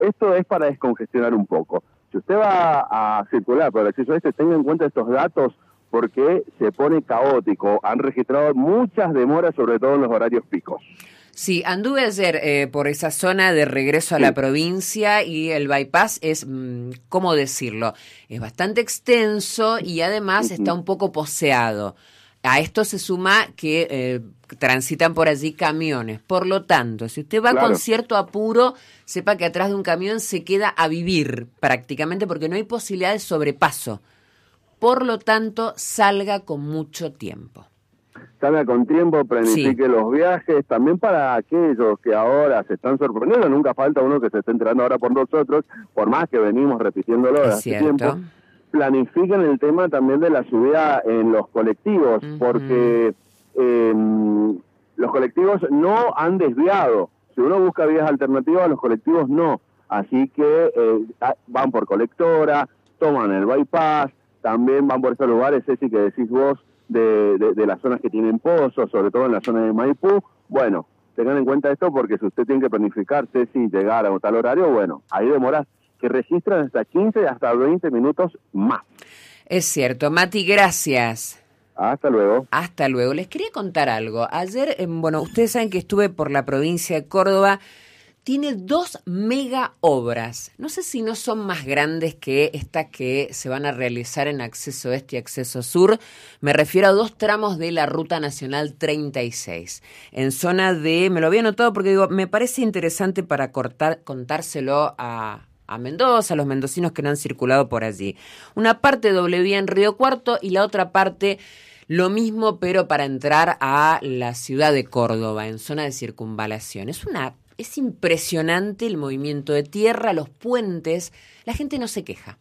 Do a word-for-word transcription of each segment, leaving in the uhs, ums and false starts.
esto es para descongestionar un poco. Si usted va a circular por el acceso este, tenga en cuenta estos datos porque se pone caótico. Han registrado muchas demoras, sobre todo en los horarios picos. Sí, anduve ayer eh, por esa zona de regreso a sí. la provincia y el bypass es, ¿cómo decirlo? Es bastante extenso y además uh-huh. está un poco poseado. A esto se suma que eh, transitan por allí camiones. Por lo tanto, si usted va claro. con cierto apuro, sepa que atrás de un camión se queda a vivir prácticamente porque no hay posibilidad de sobrepaso. Por lo tanto, salga con mucho tiempo. Salga con tiempo, planifique sí. los viajes, también para aquellos que ahora se están sorprendiendo, nunca falta uno que se esté enterando ahora por nosotros, por más que venimos repitiéndolo de hace tiempo, planifiquen el tema también de la subida en los colectivos, uh-huh. porque eh, los colectivos no han desviado, si uno busca vías alternativas, los colectivos no, así que eh, van por colectora, toman el bypass, también van por esos lugares, Ceci, que decís vos, De, de, de las zonas que tienen pozos, sobre todo en la zona de Maipú. Bueno, tengan en cuenta esto porque si usted tiene que planificarse si llegar a tal horario, bueno, hay demoras que registran hasta quince, hasta veinte minutos más. Es cierto. Mati, gracias. Hasta luego. Hasta luego. Les quería contar algo. Ayer, eh, bueno, ustedes saben que estuve por la provincia de Córdoba. Tiene dos mega obras. No sé si no son más grandes que estas que se van a realizar en Acceso Este y Acceso Sur. Me refiero a dos tramos de la Ruta Nacional treinta y seis. En zona de... Me lo había anotado porque digo, me parece interesante para cortar, contárselo a, a Mendoza, a los mendocinos que no han circulado por allí. Una parte doble vía en Río Cuarto y la otra parte... Lo mismo, pero para entrar a la ciudad de Córdoba, en zona de circunvalación. Es una... Es impresionante el movimiento de tierra, los puentes, la gente no se queja.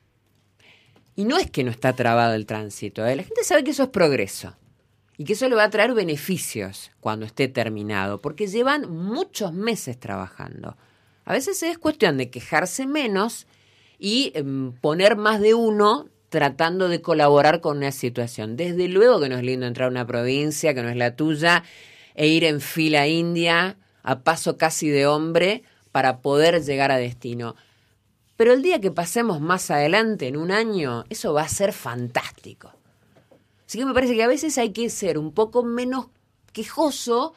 Y no es que no está trabado el tránsito, ¿eh? La gente sabe que eso es progreso y que eso le va a traer beneficios cuando esté terminado, porque llevan muchos meses trabajando. A veces es cuestión de quejarse menos y eh, poner más de uno tratando de colaborar con una situación. Desde luego que no es lindo entrar a una provincia que no es la tuya e ir en fila india a paso casi de hombre para poder llegar a destino. Pero el día que pasemos más adelante, en un año, eso va a ser fantástico. Así que me parece que a veces hay que ser un poco menos quejoso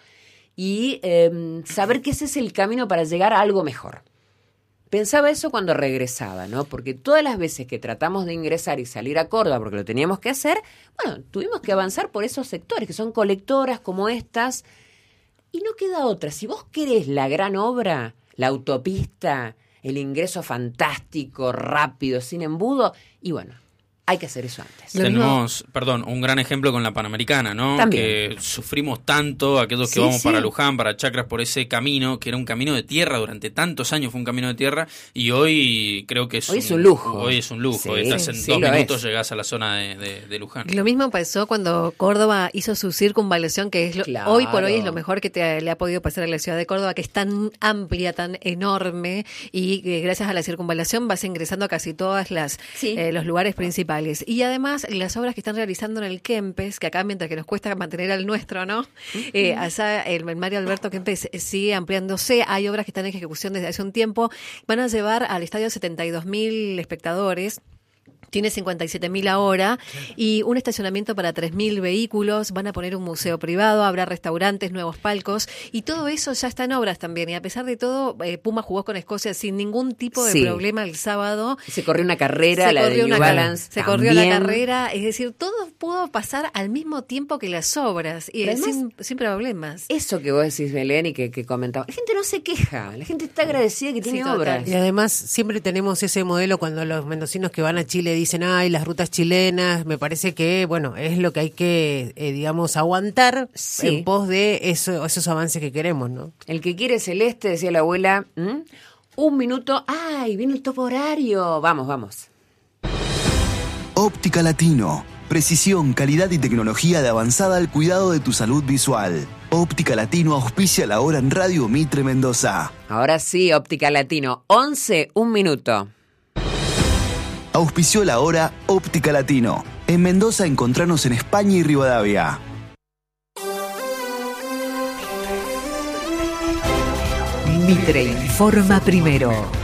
y eh, saber que ese es el camino para llegar a algo mejor. Pensaba eso cuando regresaba, ¿no? Porque todas las veces que tratamos de ingresar y salir a Córdoba, porque lo teníamos que hacer, bueno, tuvimos que avanzar por esos sectores, que son colectoras como estas. Y no queda otra. Si vos querés la gran obra, la autopista, el ingreso fantástico, rápido, sin embudo, y bueno, hay que hacer eso antes. Tenemos, perdón, un gran ejemplo con la Panamericana, ¿no? También. Que sufrimos tanto, aquellos que sí, vamos sí. para Luján, para Chacras, por ese camino, que era un camino de tierra, durante tantos años fue un camino de tierra, y hoy creo que es, hoy un, es un lujo. Hoy es un lujo. Sí, Estás en sí, dos minutos, es. llegás a la zona de, de, de Luján. Lo mismo pasó cuando Córdoba hizo su circunvalación, que es lo, claro. hoy por hoy es lo mejor que te, le ha podido pasar a la ciudad de Córdoba, que es tan amplia, tan enorme, y que gracias a la circunvalación vas ingresando a casi todas las sí. eh, los lugares principales. Y además las obras que están realizando en el Kempes, que acá mientras que nos cuesta mantener al nuestro, ¿no? Uh-huh. Eh, allá el, el Mario Alberto Kempes sigue ampliándose, hay obras que están en ejecución desde hace un tiempo, van a llevar al estadio setenta y dos mil espectadores. Tiene cincuenta y siete mil ahora y un estacionamiento para tres mil vehículos, van a poner un museo privado, habrá restaurantes, nuevos palcos y todo eso ya está en obras también. Y a pesar de todo, eh, Puma jugó con Escocia sin ningún tipo de sí. problema el sábado. Se corrió una carrera, se la de New Balance. Se corrió la carrera, es decir, todo pudo pasar al mismo tiempo que las obras y además, sin, sin problemas. Eso que vos decís, Belén, y que, que comentaba, la gente no se queja, la gente está agradecida que tiene sí, obras. Y además siempre tenemos ese modelo cuando los mendocinos que van a Chile dicen, ay, las rutas chilenas, me parece que, bueno, es lo que hay que, eh, digamos, aguantar sí. en pos de eso, esos avances que queremos, ¿no? El que quiere celeste, decía la abuela, ¿m? un minuto, ay, viene el topo horario, vamos, vamos. Óptica Latino, precisión, calidad y tecnología de avanzada al cuidado de tu salud visual. Óptica Latino auspicia la hora en Radio Mitre Mendoza. Ahora sí, Óptica Latino, once, un minuto. Auspició la hora Óptica Latino. En Mendoza encontranos en España y Rivadavia. Mitre informa primero.